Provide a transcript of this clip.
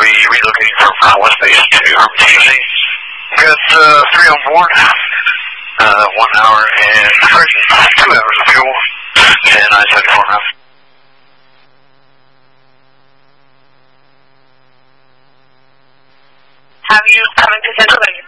be relocating from West Base to Harmon, Tennessee. Got 3 on board, 1 hour and 2 hours of fuel, and I-74 now. Have you coming to Central?